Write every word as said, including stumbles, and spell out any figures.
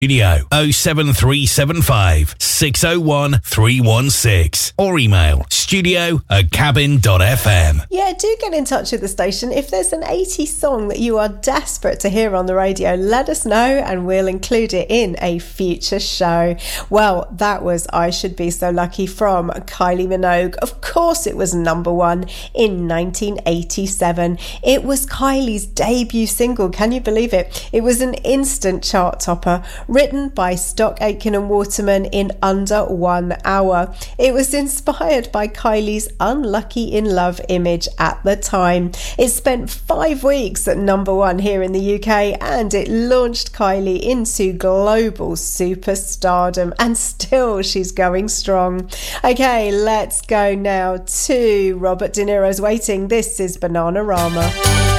Studio oh seven three seven five, six oh one, three one six or email studio at cabin dot f m. Yeah, do get in touch with the station. If there's an eighties song that you are desperate to hear on the radio, let us know and we'll include it in a future show. Well, that was I Should Be So Lucky from Kylie Minogue. Of course it was number one in nineteen eighty-seven. It was Kylie's debut single, can you believe it? It was an instant chart topper, written by Stock Aitken and Waterman in under one hour. It was inspired by Kylie's unlucky in love image at the time. It spent five weeks at number one here in the U K and it launched Kylie into global superstardom, and still she's going strong. Okay, let's go now to Robert De Niro's Waiting. This is Bananarama.